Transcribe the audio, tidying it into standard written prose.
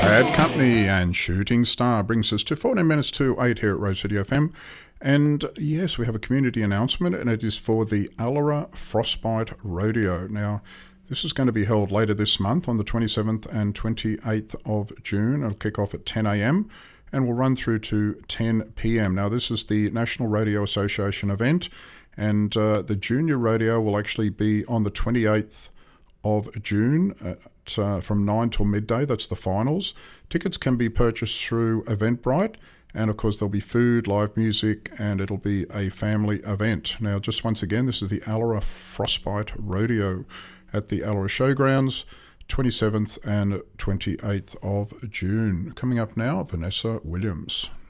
Bad Company and Shooting Star brings us to 14 minutes to 8 here at Rose City FM. And yes, we have a community announcement, and it is for the Allora Frostbite Rodeo. Now, this is going to be held later this month on the 27th and 28th of June. It'll kick off at 10 a.m. and will run through to 10 p.m. Now, this is the National Rodeo Association event, and the Junior Rodeo will actually be on the 28th of June from 9 till midday. That's the finals. Tickets can be purchased through Eventbrite, and of course there'll be food, live music, and it'll be a family event. Now, just once again, this is the Allora Frostbite Rodeo at the Allora Showgrounds, 27th and 28th of June. Coming up now, Vanessa Williams.